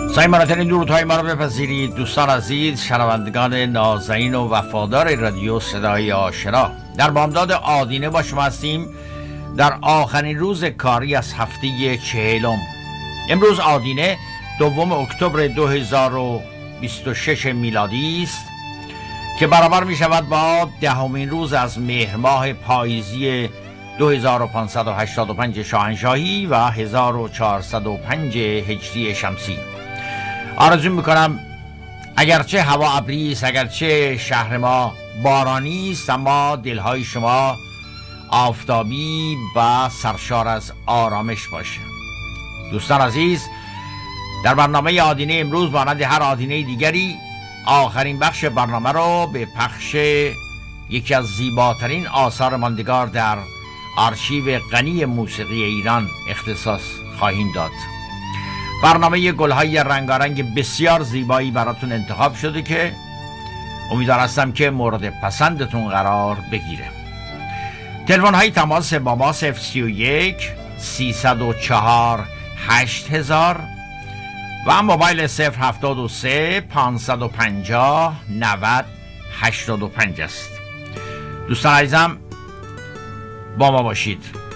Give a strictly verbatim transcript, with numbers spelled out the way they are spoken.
سایمانترین درودهای ما رو بپذیرید دوستان عزیز، شنوندگان نازنین و وفادار رادیو صدای آشنا. در بامداد آدینه با شما هستیم در آخرین روز کاری از هفته چهلم. امروز آدینه دوم اکتبر دو هزار و بیست و شش میلادی است که برابر می شود با دهمین روز از مهر ماه پاییزی دو هزار و پانصد و هشتاد و پنج شاهنشاهی و هزار و چهارصد و پنج هجری شمسی. آرزو میکنم اگرچه هوا ابری است، اگرچه شهر ما بارانی است، اما دلهای شما آفتابی و سرشار از آرامش باشه. دوستان عزیز، در برنامه آدینه امروز مانند هر آدینه دیگری آخرین بخش برنامه رو به پخش یکی از زیباترین آثار ماندگار در آرشیو غنی موسیقی ایران اختصاص خواهیم داد. برنامه گل‌های رنگارنگ بسیار زیبایی براتون انتخاب شده که امیدوار هستم که مورد پسندتون قرار بگیره. تلفن های تماس با ما صفر سی و یک سیصد و چهار هشت هزار و موبایل صفر هفتاد و سه پانصد و پنجاه نود هشتاد و پنج است. دوستان عزیزم با ما باشید.